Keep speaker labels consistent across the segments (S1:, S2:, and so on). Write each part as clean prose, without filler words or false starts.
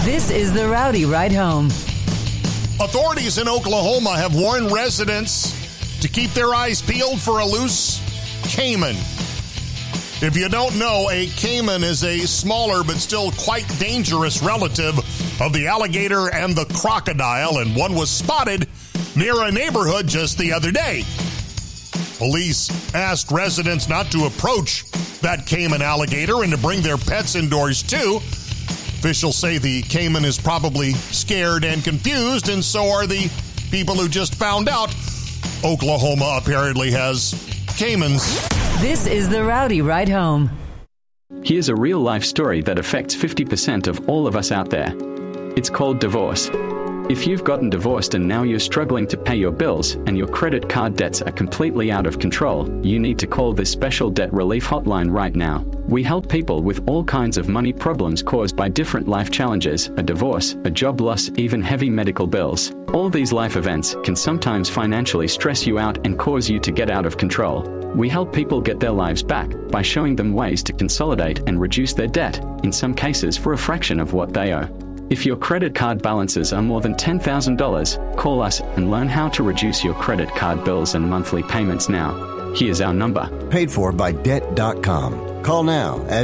S1: This is the Rowdy Ride Home.
S2: Authorities in Oklahoma have warned residents to keep their eyes peeled for a loose caiman. If you don't know, a caiman is a smaller but still quite dangerous relative of the alligator and the crocodile, and one was spotted near a neighborhood just the other day. Police asked residents not to approach that caiman alligator and to bring their pets indoors too. Officials say the caiman is probably scared and confused, and so are the people who just found out Oklahoma apparently has caimans.
S1: This is the Rowdy Ride Home.
S3: Here's a real-life story that affects 50% of all of us out there. It's called divorce. If you've gotten divorced and now you're struggling to pay your bills and your credit card debts are completely out of control, you need to call this special debt relief hotline right now. We help people with all kinds of money problems caused by different life challenges, a divorce, a job loss, even heavy medical bills. All these life events can sometimes financially stress you out and cause you to get out of control. We help people get their lives back by showing them ways to consolidate and reduce their debt, in some cases for a fraction of what they owe. If your credit card balances are more than $10,000, call us and learn how to reduce your credit card bills and monthly payments now. Here's our number.
S4: Paid for by Debt.com. Call now at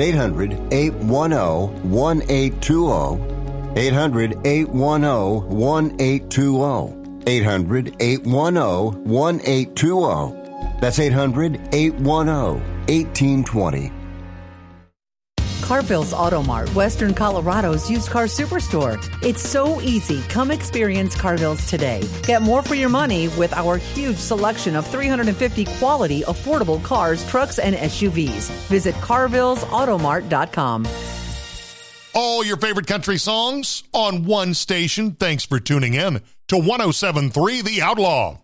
S4: 800-810-1820. 800-810-1820. 800-810-1820. That's 800-810-1820.
S1: Carville's Auto Mart, Western Colorado's used car superstore. It's so easy. Come experience Carville's today. Get more for your money with our huge selection of 350 quality, affordable cars, trucks, and SUVs. Visit carvillesautomart.com.
S2: All your favorite country songs on one station. Thanks for tuning in to 107.3 The Outlaw.